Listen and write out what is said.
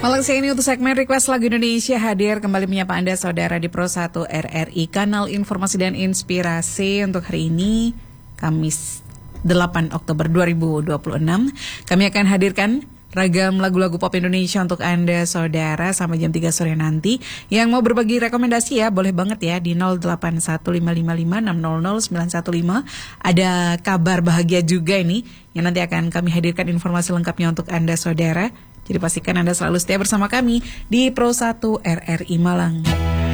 Malam siang ini untuk segmen Request Lagu Indonesia hadir kembali menyapa Anda saudara di Pro 1 RRI, kanal informasi dan inspirasi untuk hari ini, Kamis 8 Oktober 2026. Kami akan hadirkan ragam lagu-lagu pop Indonesia untuk Anda saudara sampai jam 3 sore nanti. Yang mau berbagi rekomendasi ya boleh banget ya di 081555600915. Ada kabar bahagia juga ini yang nanti akan kami hadirkan informasi lengkapnya untuk Anda saudara. Jadi pastikan Anda selalu setia bersama kami di Pro 1 RRI Malang.